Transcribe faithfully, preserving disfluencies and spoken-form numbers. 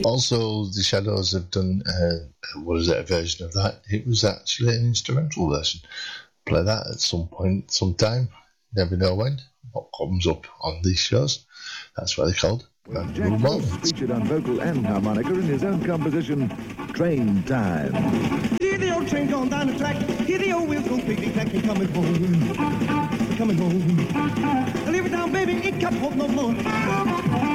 Also, the Shadows have done, uh, what is it, a version of that? It was actually an instrumental version. Play that at some point, sometime. Never know when. What comes up on these shows. That's what they're called. Well, Jack Frost featured on vocal and harmonica in his own composition, Train Time. Hear the old train going down the track. Hear the old wheels go clickety-clacky coming home. Coming home. Leave it down, baby, it can't hold no more.